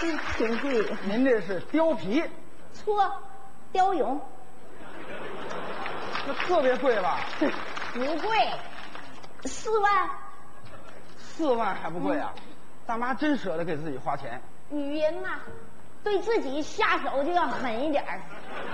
挺贵的。 您这是貂皮， 错，貂俑。 那特别贵吧？ 不贵，4万。 4万还不贵啊？大妈真舍得给自己花钱。 女人嘛，对自己下手就要狠一点儿。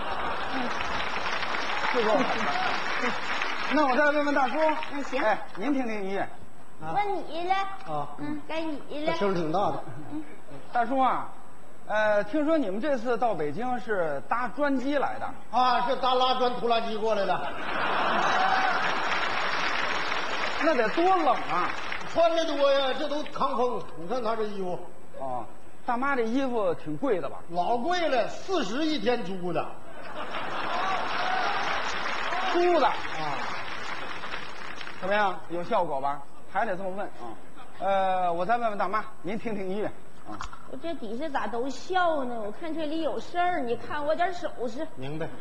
是够狠的。那我再问问大叔。 那行。 哎，您听听音乐。 问你了。 啊。 该你了。 声挺大的。 大叔啊，听说你们这次到北京是搭专机来的。 啊，是搭拉砖拖拉机过来的。 那得多冷啊！ 穿的多呀，这都抗风。你看他这衣服。 哦，大妈这衣服挺贵的吧？ 老贵了，40一天租的。 租的啊？ 怎么样？有效果吧？还得这么问啊。我再问问大妈，您听听音乐啊。 我这底下咋都笑呢？我看这里有事儿，你看我点手势。 明白。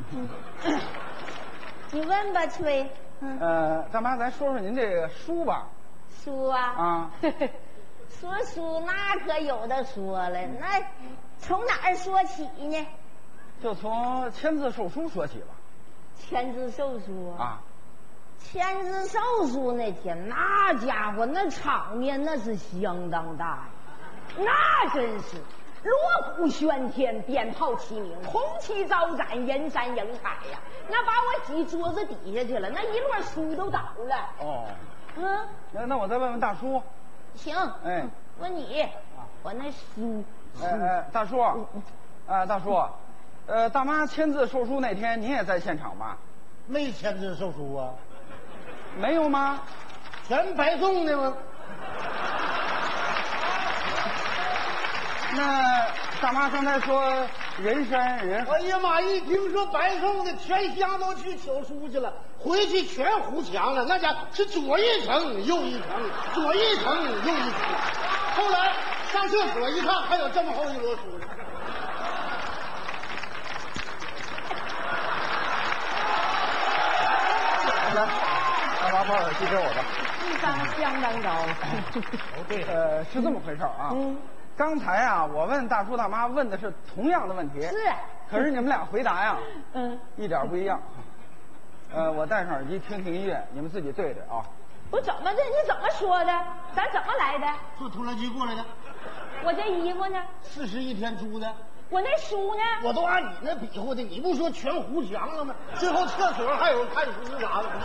你问吧，崔。 大妈，咱说说您这个书吧。 书啊。 啊。 说书那可有的说了，那从哪儿说起呢？ 就从签字售书说起吧。 签字售书啊。 签字售书那天，那家伙那场面那是相当大呀，那真是锣鼓喧天，鞭炮齐鸣，红旗招展，人山人海呀！那把我挤桌子底下去了，那一摞书都倒了。 哦。那我再问问大叔。 行。 哎。 问你，我那书。 大叔。大叔，大妈签字售书那天，您也在现场吧？ 没签字售书啊。 没有吗？ 全白送的吗？ 那大妈刚才说人山人海。 哎呀妈！一听说白送的，全乡都去求书去了，回去全糊墙了。那家是左一层右一层，左一层右一层。后来上厕所一看，还有这么厚一摞书呢。 大妈把耳机给我吧。 智商相当高。 对。 是这么回事啊。刚才啊，我问大叔大妈问的是同样的问题。 是。 可是你们俩回答呀，一点不一样。我戴上耳机听听音乐，你们自己对着啊。 我怎么的？你怎么说的？咱怎么来的？ 坐拖拉机过来的。 我这衣服呢 ？40一天租的。 我那书呢？ 我都按你那比划的，你不说全糊墙了吗？最后厕所还有看书啥的。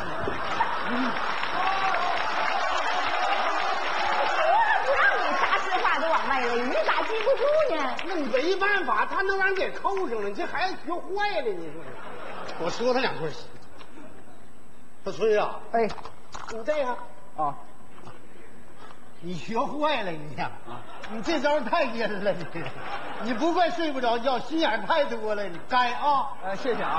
不让你啥实话都往外勒，你咋记不住呢？ 那你没办法，他能让人给扣上了，你这孩子学坏了，你说。我说他2句。小崔呀， 哎， 你这样啊， 你学坏了你呀！你这招太阴了你不怪睡不着觉，心眼太多了，你该啊！ 谢谢啊。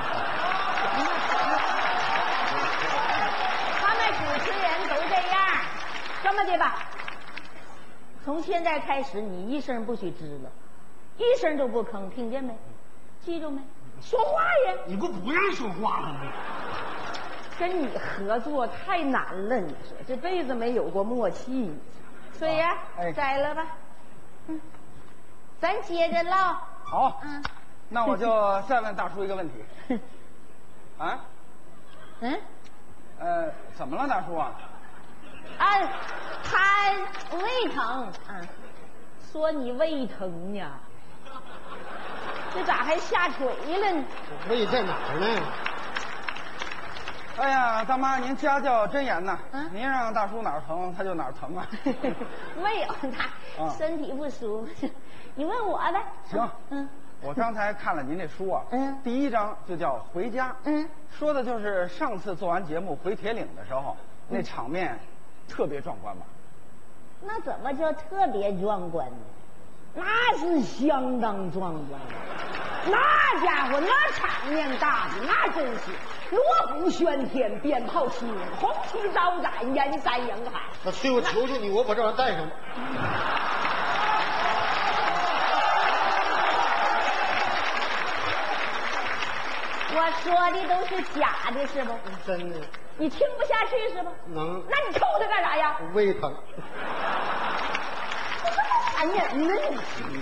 他们主持人都这样，这么的吧，从现在开始你一声不许吱了，一声都不吭，听见没？记住没？说话呀！ 你不让说话了吗？ 跟你合作太难了，你说这辈子没有过默契。所以摘了吧。咱接着唠。 好。那我就再问大叔一个问题。啊？怎么了，大叔啊？ 他胃疼。说你胃疼呢？这咋还下垂了呢？ 胃在哪儿呢？ 哎呀，大妈，您家教真严呐！您让大叔哪儿疼，他就哪儿疼啊。 没有，他身体不舒服。你问我呗。 行。我刚才看了您这书啊。第1章就叫《回家》。说的就是上次做完节目回铁岭的时候，那场面特别壮观吧？ 那怎么叫特别壮观呢？那是相当壮观。那家伙那场面大的，那真是锣鼓喧天，鞭炮齐鸣，红旗招展，人山人海。 那崔，我求求你，我把这玩意儿带上吧。 我说的都是假的，是不？ 真的。 你听不下去是吧？ 能。 那你抽他干啥呀？ 胃疼。 你这么残忍呢你！